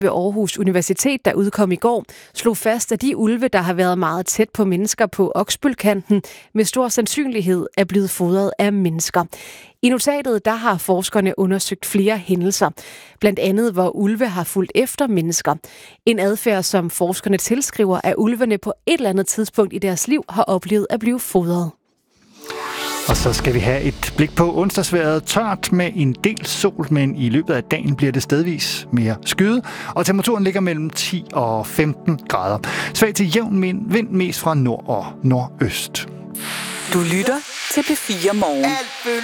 ved Aarhus Universitet, der udkom i går, slog fast, at de ulve, der har været meget tæt på mennesker på Oksbølkanten, med stor sandsynlighed er blevet fodret af mennesker. I notatet der har forskerne undersøgt flere hændelser, blandt andet hvor ulve har fulgt efter mennesker. En adfærd, som forskerne tilskriver, at ulvene på et eller andet tidspunkt i deres liv har oplevet at blive fodret. Og så skal vi have et blik på onsdagsvejret. Tørt med en del sol, men i løbet af dagen bliver det stedvis mere skyet, og temperaturen ligger mellem 10 og 15 grader. Svag til jævn vind mest fra nord og nordøst. Du lytter til P4 Morgen.